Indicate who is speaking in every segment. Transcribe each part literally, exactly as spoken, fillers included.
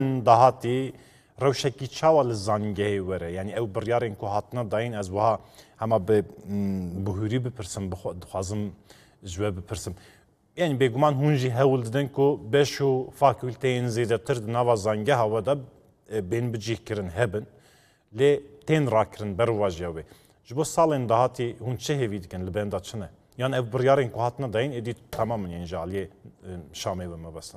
Speaker 1: دهاتی روشکی چاول زانگهی وره یعنی او بریارین که هاتنا داین از وها همه به بهوری بپرسم بخوازم جواب بپرسم یعنی بگمان هونجی هول دادن که بشو فاکولتین زیده تر نوا زانگه هوا دا بین بجیه کرن هبن لی تین را کرن برواجیوه جبو سالین دهاتی هون چه هیوی دکن لبین دا چنه یعنی او بریارین که هاتنا داین ادی تماما یعنی جالیه شامه و مبستم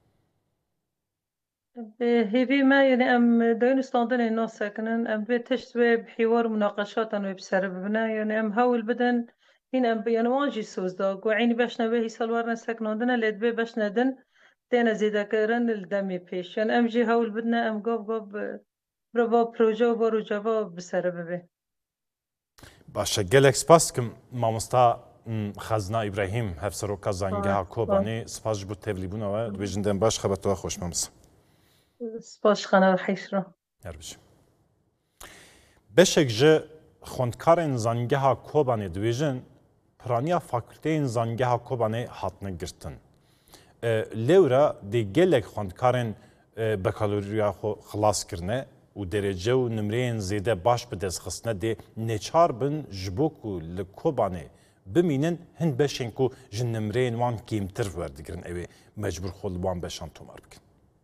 Speaker 2: هیوی ما يعني ام داين استاندن الناس ساكنن ام بتشتوي بحوار مناقشات انه بسبب بنا يعني ام هاول بدن هنا ام يعني واجي سوز داغ وعيني باش نبي سالوارنا ساكنوندنا ليد بي باش ندن تينا زيدا كرن الدمي بيش يعني ام جي هاول بدنا ام قوب قوب بربا بروجو برو جافا بسبب به
Speaker 1: باشه گلک سپاس کم مامستا خزنا ابراهیم هفسرو کازانگه ها کوبانی سپاس بود تبلی بونه و دویجندن باش خبرتو خوش مامس
Speaker 2: سپاس خانه حیش را
Speaker 1: هر بشه بشک جه خوندکارن زانگه ها کوبانی دویجن پرانیا فاکولتین زانگه ها کوبانی هاتنه گرتن لورا دی گلک خوندکارن بکالوریا خو خلاص کرنه و درجه و نمرین زیده باش به دست خستنه دی نچار بن جبوکو لکوبانه بمینن هن بشن کو جن نمرین وان کیمتر وردگرن اوی مجبور خود وان بشان تومار بکن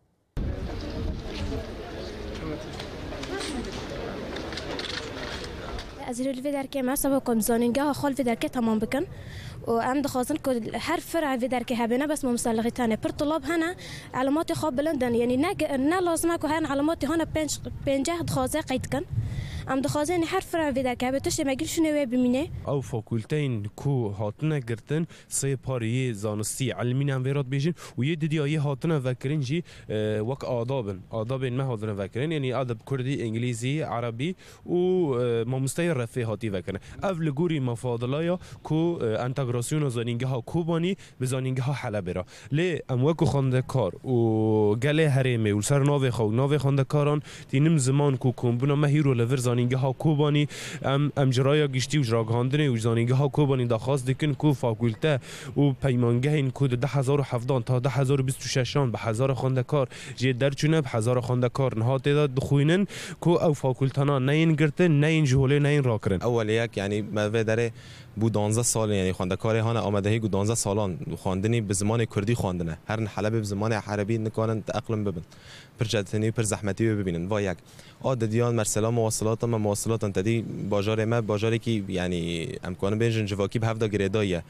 Speaker 3: از روی درک ما سبب کم زانینگاه خال في درک تمام بکن و ام دخوازن که هر فرع في درک هبنا بس ممسلغي تاني پر طلاب هنا علامات خواب بلندن يعني نج نا لازمه که هن علامات هنا پنج پنجاه دخوازه قید کن ام دخوازن هر فرع في درک هبتش مگل شنو ببینه
Speaker 4: او فاکولتین کو هاتنه گرتن سه پاری زانستی علمی هم ورات بیجن و یه دیدی هاتنه وکرین جی وک آدابن آدابن ما هاتنه وکرین یعنی ادب کردی انگلیسی عربی و مامسته رفی هاتی وکرن اول گوری مفاضلایا کو انتگراسیون زانینگه ها کوبانی به زانینگه ها حلبه را لی ام وکو خانده کار و گله هریمه و سر ناوی خو ناوی خانده کاران دینم زمان کو کومبونا مهیرو لور زانینگه ها کوبانی ام ام جرایا گشتی و جراگاندنه و زانینگه ها کوبانی داخواست دکن کو فاکولته و پیمانگه این کو ده هزار و هفدان تا ده هزار و بیست و ششان به هزار خانده کار جه درچونه به هزار خانده کار نهات داد دخوینن کو او فاکولتانا نین گرتن نین جهوله نین راکرن
Speaker 5: اول یک یعنی ما داره بود دانزده سال یعنی خواندکار هانا آمدهی بود دانزده سالان خواندنی به زمان کردی خواندنه هر حلبه به زمان عربی نکانن تأقلم ببن پر جدتنی پر زحمتی ببینن و یک عادیان مرسلا مواصلات ما مواصلات انتدی باجار ما باجاری که یعنی امکان بین جواکی به هفته گریدایه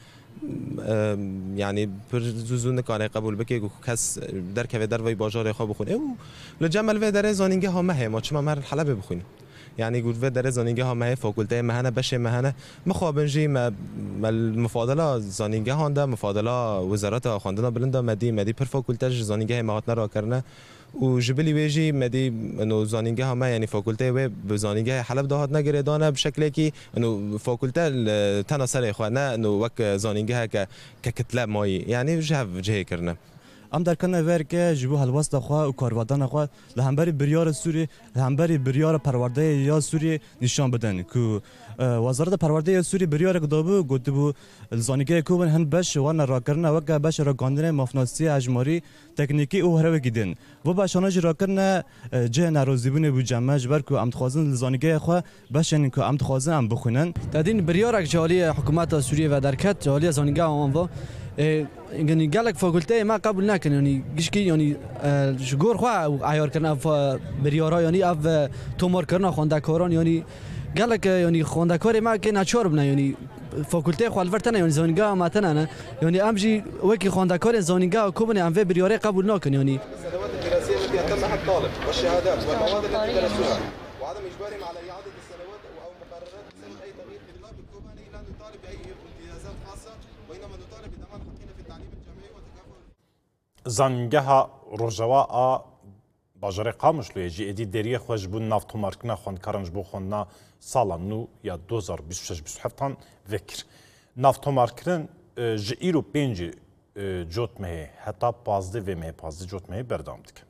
Speaker 5: یعنی پر زوزون کاری قبول بکی کس در که در وی باجار خواب بخونه او لجمل و در زانینگه ها مه ما چما مر حلبه بخونیم يعني قلت في در زانینگه ها مه فاکولته مهنه بشه مهنه مخابنجی ما المفاضله زانینگه هانده مفاضله وزارت خواندن بلنده مدی مدی پر فاکولته زانینگه مهاتنا را کرنه و جبلی ویجی مدی انه زانینگه ها ما يعني فاکولته و به زانینگه حلب دهات نگره دانه بشکلی که انه فاکولته تناسل خو نه انه وک زانینگه که کتله مایی يعني جه جه کرنه
Speaker 6: ام در کنه ورکه جبو هلواست خوا و کاروادان خوا لهمبری بریار سوری لهمبری بریار پرورده یا سوری نشان بدن که وزارت پرورده سوری بریار گدابو گوتبو زانیگه کوبن هن بش وان را کرنه وک بش را گاندنه مافناسی اجماری تکنیکی او هره گیدن و باشانه را کرنه جه ناروزیبونه بو جمع جبر که ام تخوازن زانیگه خوا بشن که ام تخوازن ام بخونن
Speaker 7: تدین بریار جالی حکومت سوریه و درکت جالی زانیگه آنوا يعني قال لك فاكولتي ما قبل ناكن يعني قشكي يعني شجور خوا عيار كنا في بريارا يعني اف تومر كنا خوندكاران يعني قال لك يعني خوندكاري ما كنا چور بنا يعني فاكولتي خو الورتنا يعني زونيغا ماتنا يعني امجي وكي خوندكاري زونيغا كوبني ام في بريارا قبل ناكن يعني
Speaker 8: السنوات الدراسيه التي يتمها الطالب والشهادات والمواد التي درسوها وعدم اجبارهم على اعاده السنوات او مقررات بسبب اي تغيير في النظام الكوباني لا نطالب باي امتيازات خاصه وانما نطالب بضمان حقنا في التعليم الجامعي وتكافؤ
Speaker 1: زانگه روجوا باجره قامش لوی جی ادی دریه خوش بون نفت مارکنا خوندکارنج بو خوندنا سالا نو یا دو هزار و بیست و شش بیست و هفت وکر نفت مارکرن جی ایرو پنج جوت مه حتی پازده و مه پازده جوت مه بردام دکن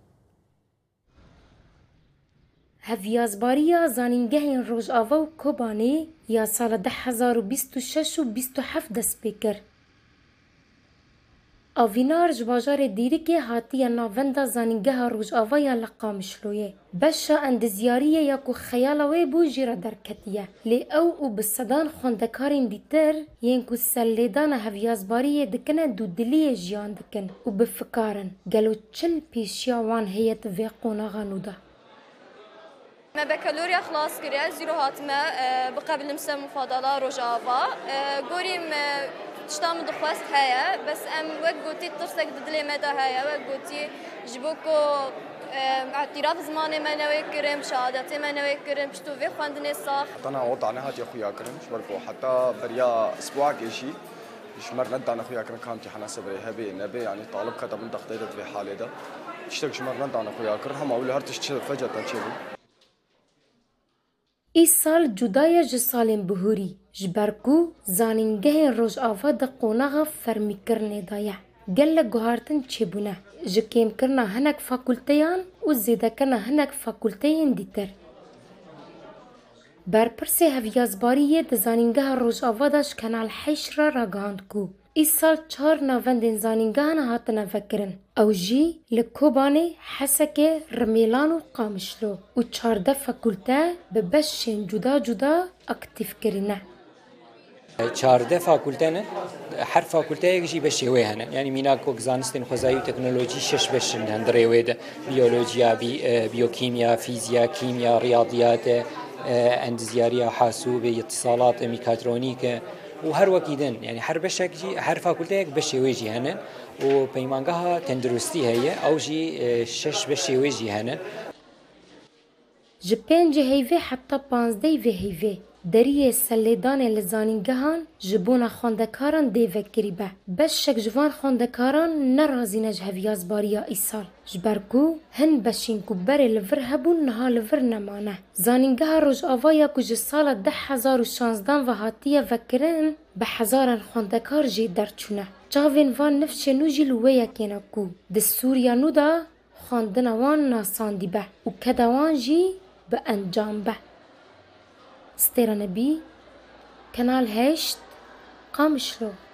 Speaker 9: هفیازباریا زانینگه روجاوا و کوبانی یا سال ده هزار و بیست و شش و بیست و هفت دست بکر آوینار جواجار دیری که هاتی ناوندا زانینگه روژاوا یا لقامشلویه بشا اندزیاریه یا کو خیالوی بو جیرا درکتیه لی او او بصدان خوندکارین دیتر ین کو سلیدان هفیازباریه دکنه دو دلیه جیان دکن و بفکارن گلو چل پیشیا وان هیت وی قوناغا نودا
Speaker 10: ما بكالوريا خلاص كريا زيرو هاتما بقبل مسا مفاضلة روجافا قوريم تشتام دخواست هيا بس ام وقت قوتي ترسك ددلي مدى هيا وقت قوتي جبوكو اعتراف زماني ما نوي كرم شهادتي ما نوي كرم بشتو في خواندني صاح
Speaker 11: انا وضعنا هاتي اخويا كرم شبركو حتى بريا اسبوع كيشي شمر ندان اخويا كرم كان امتحان صبري هبي نبي يعني طالب كتب من تخطيط في حالي ده اشتك شمر ندان اخويا كرم هم اول هرتش فجأة تنشيبو
Speaker 9: ای سال جدای جسالین بهوری جبرکو زانینگه روز آوا د قوناغ فرمی کرنه دایه گل گوهارتن چبونه جکیم کرنا هنک فاکولتیان و زیده کرنا هنک فاکولتیان دیتر برپرسی هفیازباریه د زانینگه روز آوا داش کنال حیش را راگاند کو ای سال چهار ناوندین زانینگهان هاتنه فکرن او جی لکوبانی حسکه رمیلان و قامشلو و چارده فاکولته به بشین جدا جدا اکتیف کرینه
Speaker 12: چارده فاکولته نه هر فاکولته یکیشی بشه وی هنه یعنی میناکو زانستین خوزایی و تکنولوژی شش بشن هندره ویده بیولوژیا بی بیوکیمیا فیزیا کیمیا ریاضیات اندزیاریا حاسوب اتصالات میکاترونیک و هر وكيدن يعني هر بشك جي هر فاكولتيك بشي ويجي هنن و بيمانغها تندرستي هي او جي شش بشي ويجي هنن
Speaker 9: جبين جي هيفي حتى بانزدي في هيفي دريه سليدان لزانينگهان جبونا خوندكاران دي فكريبه بشك جوان خوندكاران نرازين جهفياز باريا ايسال جبركو هن بشين كبري لفر هبون نها لفر نمانه زانينگها روج آوايا كوج سالة ده حزار و شانزدان و هاتيه فكرن بحزاران خوندكار جي درچونه جاوين وان نفشه نو جي لويا كينا كو ده سوريا نو دا خواندنا وان ناسان دي به و كدوان جي بانجام به ستيرا نبي كنال هشت قامشلو